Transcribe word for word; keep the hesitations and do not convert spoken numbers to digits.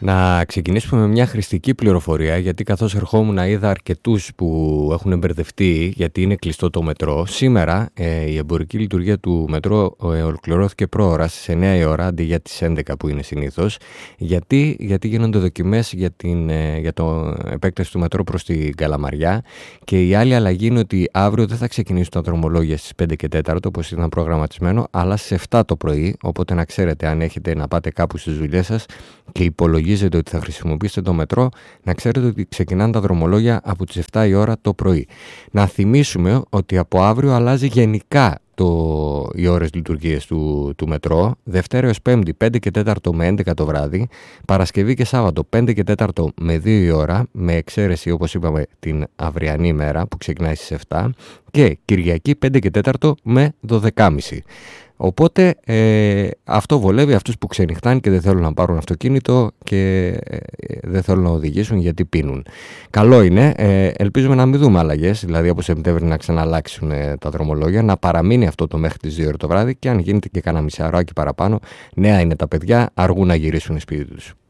Να ξεκινήσουμε με μια χρηστική πληροφορία, γιατί καθώς ερχόμουν είδα αρκετούς που έχουν μπερδευτεί γιατί είναι κλειστό το μετρό. Σήμερα ε, η εμπορική λειτουργία του μετρό ε, ολοκληρώθηκε πρόωρα στις εννιά η ώρα αντί για τις έντεκα που είναι συνήθως. Γιατί, γιατί γίνονται δοκιμές για, την, ε, για το επέκταση του μετρό προς την Καλαμαριά, και η άλλη αλλαγή είναι ότι αύριο δεν θα ξεκινήσουν τα δρομολόγια στις πέντε και τέσσερα όπως ήταν προγραμματισμένο, αλλά στις επτά το πρωί. Οπότε να ξέρετε, αν έχετε να πάτε κάπου στις δουλειές σας και υπολογίζετε ότι θα χρησιμοποιήσετε το μετρό, να ξέρετε ότι ξεκινάνε τα δρομολόγια από τις επτά η ώρα το πρωί. Να θυμίσουμε ότι από αύριο αλλάζει γενικά το, οι ώρες λειτουργίες του, του μετρό. Δευτέρα έως Πέμπτη πέντε και τέσσερα με έντεκα το βράδυ, Παρασκευή και Σάββατο πέντε και τέσσερα με δύο η ώρα, με εξαίρεση όπως είπαμε την αυριανή μέρα που ξεκινάει στις επτά, και Κυριακή πέντε και τέσσερα με δώδεκα και τριάντα. Οπότε ε, αυτό βολεύει αυτούς που ξενυχτάνε και δεν θέλουν να πάρουν αυτοκίνητο και ε, δεν θέλουν να οδηγήσουν γιατί πίνουν. Καλό είναι, ε, ελπίζουμε να μην δούμε αλλαγές, δηλαδή από Σεπτέμβρη να ξαναλλάξουν ε, τα δρομολόγια, να παραμείνει αυτό το μέχρι τις δύο ώρα το βράδυ, και αν γίνεται και κανένα μισάωράκι παραπάνω, νέα είναι τα παιδιά, αργούν να γυρίσουν σπίτι τους.